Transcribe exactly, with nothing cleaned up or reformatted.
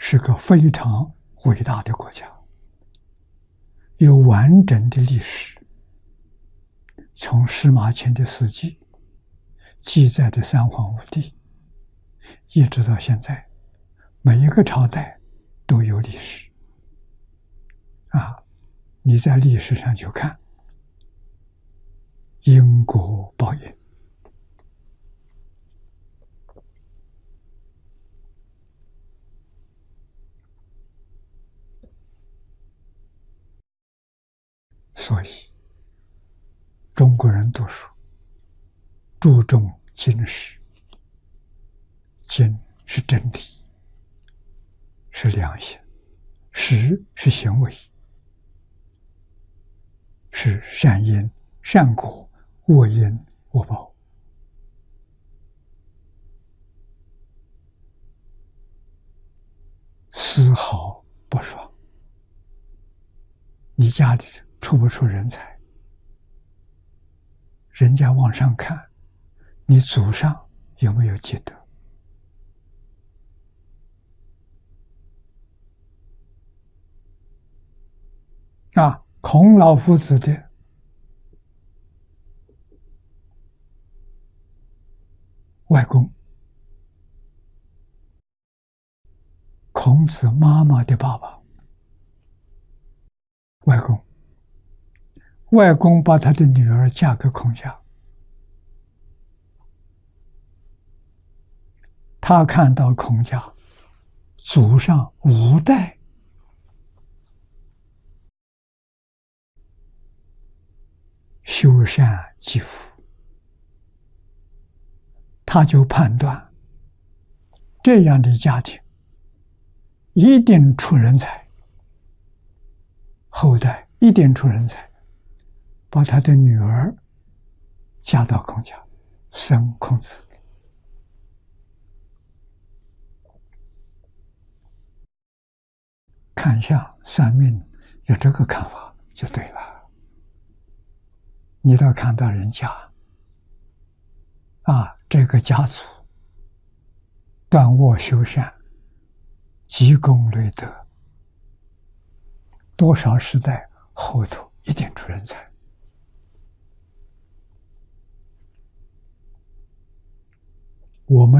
是个非常伟大的国家，有完整的历史，从司马迁的史记记载的三皇五帝，一直到现在，每一个朝代都有历史。啊，你在历史上去看，因果报应。所以，中国人读书注重经史，经是真理，是良心，实是行为，是善因善果，恶因恶报。丝毫不爽。你家里出不出人才，人家往上看，你祖上有没有积德？啊，孔老夫子的外公，孔子妈妈的爸爸，外公，外公把他的女儿嫁给孔家，他看到孔家祖上五代修善积福，他就判断这样的家庭一定出人才，后代一定出人才，把他的女儿嫁到孔家，生孔子。看相算命有这个看法就对了。你倒看到人家啊，这个家族断恶修善，积功累德，多少时代后头一定出人才。我们